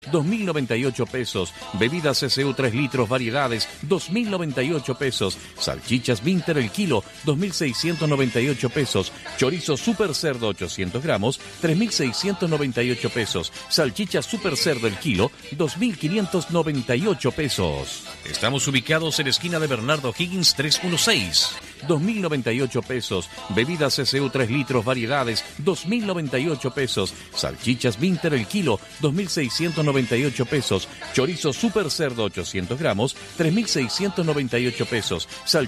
2.098 pesos. Bebidas CCU 3 litros variedades, 2.098 pesos. Salchichas Winter el kilo, 2.698 pesos. Chorizo Super Cerdo 800 gramos, 3.698 pesos. Salchicha Super Cerdo el kilo, 2.598 pesos. Estamos ubicados en esquina de Bernardo Higgins 316. 2.098 pesos. Bebidas CCU 3 litros variedades, 2.098 pesos. Salchichas Winter el kilo, 2.698 pesos. Chorizo Super Cerdo 800 gramos, 3.698 pesos.